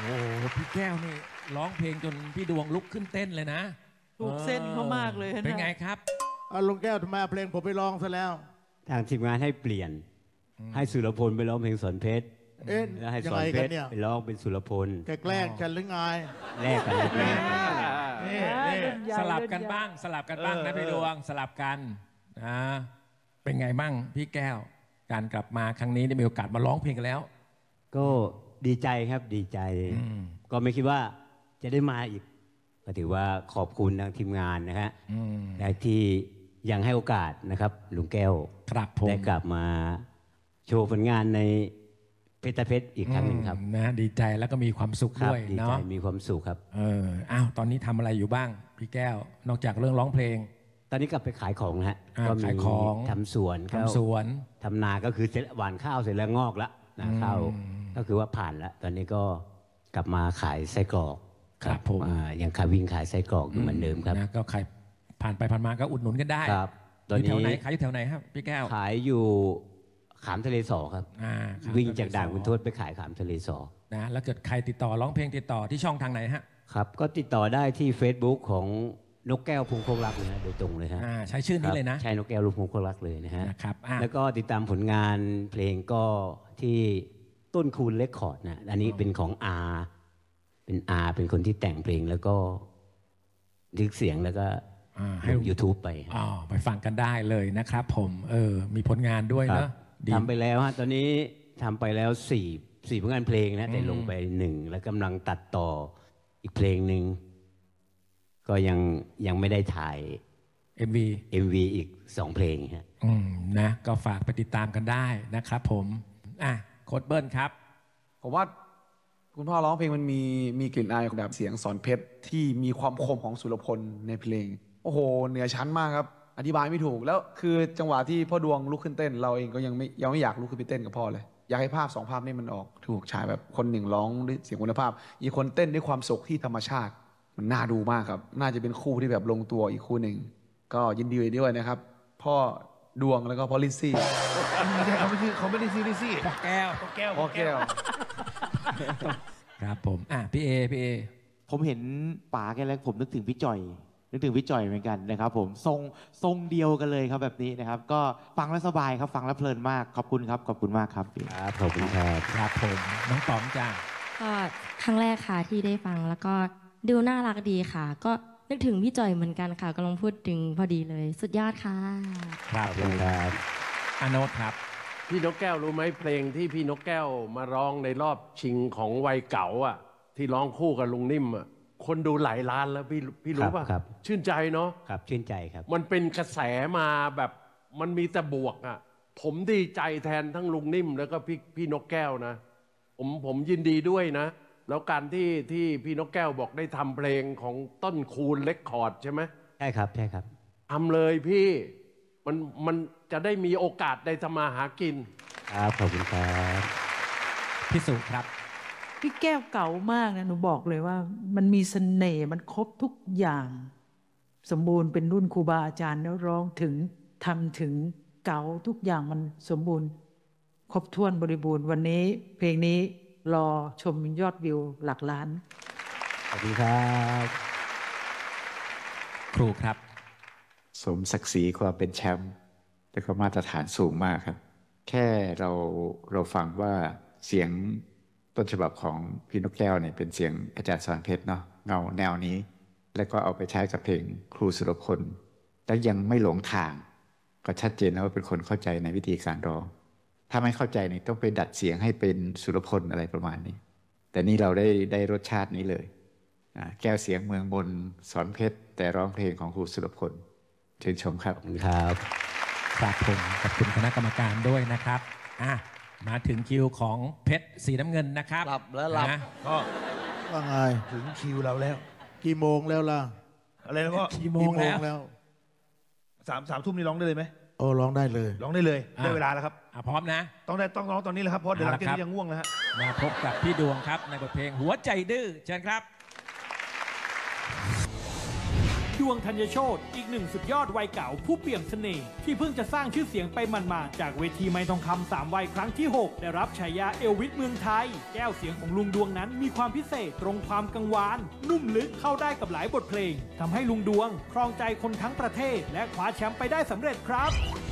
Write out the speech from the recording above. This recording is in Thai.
โอ้พี่แก้วนี่ร้องเพลงจนพี่ดวงลุกขึ้นเต้นเลยนะถูกเส้นเขามากเลยนะเป็นไงครับลุงแก้วทำไมเพลงผมไปร้องซะแล้วทางทีมงานให้เปลี่ยนให้สุรพลไปร้องเพลงสอนเพชรแล้วให้สอนเพชรไปร้องเป็นสุรพลแกล้งฉันหรือไงแลกกันแลกกันสลับกันบ้างนะพี่ดวงสลับกันนะเป็นไงบ้างพี่แก้วการกลับมาครั้งนี้ได้มีโอกาสมาร้องเพลงกันแล้วก็ดีใจครับดีใจก็ไม่คิดว่าจะได้มาอีกก็ถือว่าขอบคุณทางทีมงานนะฮะที่ยังให้โอกาสนะครับลุงแก้วได้กลับมาโชว์ผลงานในเพชรอีกครั้งหนึ่งครับนะดีใจแล้วก็มีความสุขด้วยดีใจมีความสุขครับอ้าวตอนนี้ทำอะไรอยู่บ้างพี่แก้วนอกจากเรื่องร้องเพลงตอนนี้กลับไปขายของฮะก็มีทำสวนทำนาก็คือเสร็จหว่านข้าวเสร็จแล้วงอกละนาข้าวก็คือว่าผ่านแล้วตอนนี้ก็กลับมาขายไส้กรอกครับผมยังขายวิ่งขายไส้กรอกอยู่เหมือนเดิมครับก็ขายผ่านไปผ่านมาก็อุดหนุนกันได้ครับตอนนี้แถวไหนขายอยู่แถวไหนครับพี่แก้วขายอยู่ขามทะเลสอครับวิ่งจากด่านคุณทวดไปขายขามทะเลสอนะแล้วเกิดใครติดต่อร้องเพลงติดต่อที่ช่องทางไหนฮะครับก็ติดต่อได้ที่ Facebook ของนกแก้วพงษ์โคกรักเลยนะโดยตรงเลยฮะใช้ชื่อนี้เลยนะใช่นกแก้วพงษ์โคกรักเลยนะฮะครับแล้วก็ติดตามผลงานเพลงก็ที่ต้นคูณเรคคอร์ดนะอันนี้เป็นของเป็นคนที่แต่งเพลงแล้วก็ดิกเสียงแล้วก็ให้ YouTube ไปฟังกันได้เลยนะครับผมมีผลงานด้วยนะทำไปแล้วฮะตอนนี้ทำไปแล้ว4ผลงานเพลงนะแต่ลงไป1แล้วกำลังตัดต่ออีกเพลงหนึ่งก็ยังไม่ได้ถ่าย MV อีก2เพลงฮะนะก็ฝากไปติดตามกันได้นะครับผมโค้ดเบิ้ลครับผมว่าคุณพ่อร้องเพลงมันมีกลิ่นอายของแบบเสียงสอนเพชรที่มีความคมของสุรพลในเพลงโอ้โหเหนือชั้นมากครับอธิบายไม่ถูกแล้วคือจังหวะที่พ่อดวงลุกขึ้นเต้นเราเองก็ยังไม่อยากลุกขึ้นไปเต้นกับพ่อเลยอยากให้ภาพ2ภาพนี้มันออกถูกฉายแบบคนหนึ่งร้องด้วยเสียงคุณภาพอีกคนเต้นด้วยความสุขที่ธรรมชาติมันน่าดูมากครับน่าจะเป็นคู่ที่แบบลงตัวอีกคู่หนึ่งก็ยินดีด้วยนะครับพ่อดวงแล้วก็พ่อลิซซี่เขาไม่ได้ซีลิซี่พ่อแก้วครับผมพี่เอผมเห็นป๋าแกแล้วผมนึกถึงพี่จ่อยเหมือนกันนะครับผมทรงเดียวกันเลยครับแบบนี้นะครับก็ฟังแล้วสบายครับฟังแล้วเพลินมากขอบคุณครับขอบคุณมากครับขอบคุณครับผมน้องต๋อมจ้าก็ครั้งแรกค่ะที่ได้ฟังแล้วก็ดูน่ารักดีค่ะก็นึกถึงพี่จ่อยเหมือนกันค่ะกำลังพูดถึงพอดีเลยสุดยอดค่ะครับอาโนตครับพี่นกแก้วรู้ไหมเพลงที่พี่นกแก้วมาร้องในรอบชิงของวัยเก่าที่ร้องคู่กับลุงนิ่มคนดูหลายล้านแล้วพี่รู้ป่ะชื่นใจเนาะครับชื่นใจครับมันเป็นกระแสมาแบบมันมีแต่บวกผมดีใจแทนทั้งลุงนิ่มแล้วก็พี่นกแก้วนะผมยินดีด้วยนะแล้วการที่พี่นกแก้วบอกได้ทำเพลงของต้นคูณเรคคอร์ดใช่ไหมใช่ครับทำเลยพี่มันจะได้มีโอกาสได้ทำมาหากินครับขอบคุณครับพี่สุครับพี่แก้วเก่ามากนะหนูบอกเลยว่ามันมีเสน่ห์มันครบทุกอย่างสมบูรณ์เป็นรุ่นครูบาอาจารย์แล้วร้องถึงทำถึงเก่าทุกอย่างมันสมบูรณ์ครบถ้วนบริบูรณ์วันนี้เพลงนี้รอชมยอดวิวหลักล้านขอบคุณครับครูครับสมศักดิ์ศรีความเป็นแชมป์แต่ก็มาตรฐานสูงมากครับแค่เราฟังว่าเสียงต้นฉบับของพี่นกแก้วเนี่ยเป็นเสียงอาจารย์สอนเพชรเนาะเงาแนวนี้แล้วก็เอาไปใช้กับเพลงครูสุรพลแล้วยังไม่หลงทางก็ชัดเจนแล้วว่าเป็นคนเข้าใจในวิธีการร้องถ้าไม่เข้าใจนี่ต้องไปดัดเสียงให้เป็นสุรพลอะไรประมาณนี้แต่นี่เราได้รสชาตินี้เลยแก้วเสียงเมืองบนสอนเพชรแต่ร้องเพลงของครูสุรพลเชิญชมครับครับครับผมขอบคุณคณะกรรมการด้วยนะครับมาถึงคิวของเพชรสีน้ำเงินนะครับหลับก็ว่าไงถึงคิวเราแล้วกี่โมงแล้วล่ะอะไรนะพ่อกี่โมงแล้วสามทุ่มนี่ร้องได้เลยไหมร้องได้เลยได้เวลาแล้วครับพร้อมนะต้องร้องตอนนี้เลยครับเพราะเดี๋ยวหลังจากนี้ยังง่วงนะฮะมาพบกับพี่ดวงครับในบทเพลงหัวใจดื้อเชิญครับดวงธัญโชติอีกหนึ่งสุดยอดวัยเก่าผู้เปี่ยมเสน่ห์ที่เพิ่งจะสร้างชื่อเสียงไปมันๆจากเวทีไม้ทองคำ3 วัยครั้งที่ 6 ได้รับฉายาเอลวิสเมืองไทยแก้วเสียงของลุงดวงนั้นมีความพิเศษตรงความกังวานนุ่มลึกเข้าได้กับหลายบทเพลงทำให้ลุงดวงครองใจคนทั้งประเทศและคว้าแชมป์ไปได้สำเร็จครับ